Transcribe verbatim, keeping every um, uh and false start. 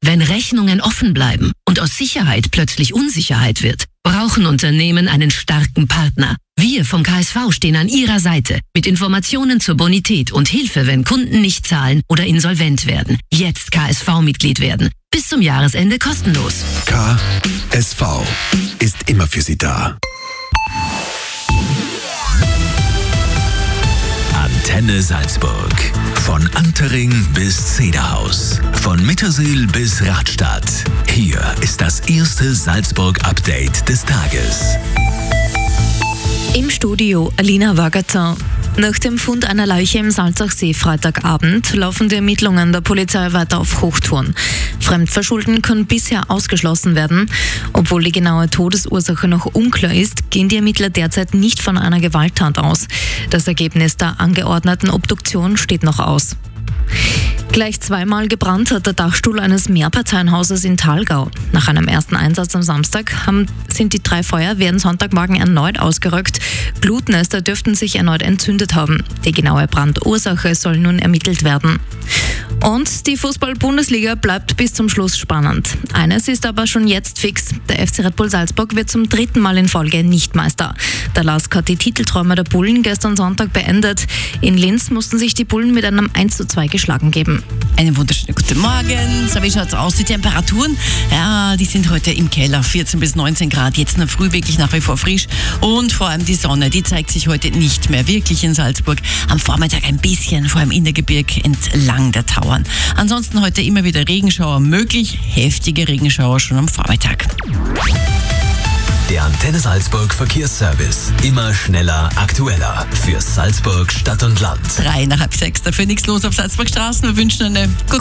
Wenn Rechnungen offen bleiben und aus Sicherheit plötzlich Unsicherheit wird, brauchen Unternehmen einen starken Partner. Wir vom K S V stehen an Ihrer Seite mit Informationen zur Bonität und Hilfe, wenn Kunden nicht zahlen oder insolvent werden. Jetzt K S V-Mitglied werden. Bis zum Jahresende kostenlos. K S V ist immer für Sie da. Antenne Salzburg. Von Antering bis Zederhaus. Von Mittersill bis Radstadt. Hier ist das erste Salzburg-Update des Tages. Im Studio Alina Wagater. Nach dem Fund einer Leiche im Salzachsee Freitagabend laufen die Ermittlungen der Polizei weiter auf Hochtouren. Fremdverschulden kann bisher ausgeschlossen werden. Obwohl die genaue Todesursache noch unklar ist, gehen die Ermittler derzeit nicht von einer Gewalttat aus. Das Ergebnis der angeordneten Obduktion steht noch aus. Gleich zweimal gebrannt hat der Dachstuhl eines Mehrparteienhauses in Thalgau. Nach einem ersten Einsatz am Samstag haben, sind die drei Feuerwehren Sonntagmorgen erneut ausgerückt. Glutnester dürften sich erneut entzündet haben. Die genaue Brandursache soll nun ermittelt werden. Und die Fußball-Bundesliga bleibt bis zum Schluss spannend. Eines ist aber schon jetzt fix. Der F C Red Bull Salzburg wird zum dritten Mal in Folge nicht Meister. Der L A S K hat die Titelträume der Bullen gestern Sonntag beendet. In Linz mussten sich die Bullen mit einem eins zu zwei geschlagen geben. Einen wunderschönen guten Morgen. So, wie schaut's aus? Die Temperaturen, ja, die sind heute im Keller. vierzehn bis neunzehn Grad. Jetzt in der Früh wirklich nach wie vor frisch. Und vor allem die Sonne, die zeigt sich heute nicht mehr wirklich in Salzburg. Am Vormittag ein bisschen, vor allem in der Gebirg entlang der Tauern. Ansonsten heute immer wieder Regenschauer möglich. Heftige Regenschauer schon am Vormittag. Der Antenne Salzburg Verkehrsservice. Immer schneller, aktueller. Für Salzburg, Stadt und Land. Drei nach halb sechs. Dafür nichts los auf Salzburgstraßen. Wir wünschen eine gute